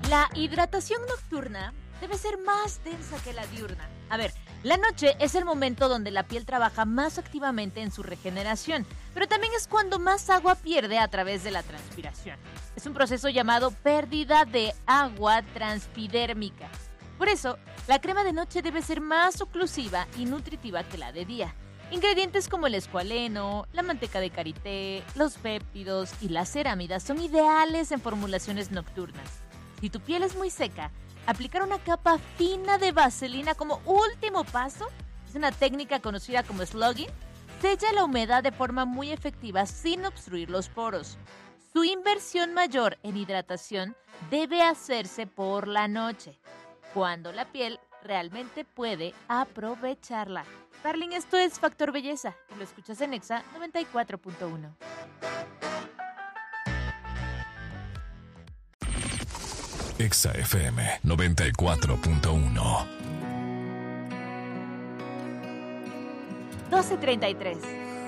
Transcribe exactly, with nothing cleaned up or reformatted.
La hidratación nocturna debe ser más densa que la diurna. A ver, la noche es el momento donde la piel trabaja más activamente en su regeneración, pero también es cuando más agua pierde a través de la transpiración. Es un proceso llamado pérdida de agua transpidérmica. Por eso, la crema de noche debe ser más oclusiva y nutritiva que la de día. Ingredientes como el escualeno, la manteca de karité, los péptidos y las cerámidas son ideales en formulaciones nocturnas. Si tu piel es muy seca, aplicar una capa fina de vaselina como último paso, es una técnica conocida como slugging, sella la humedad de forma muy efectiva sin obstruir los poros. Su inversión mayor en hidratación debe hacerse por la noche, cuando la piel realmente puede aprovecharla. Darling, esto es Factor Belleza y lo escuchas en Exa noventa y cuatro punto uno. Exa F M noventa y cuatro punto uno. doce treinta y tres.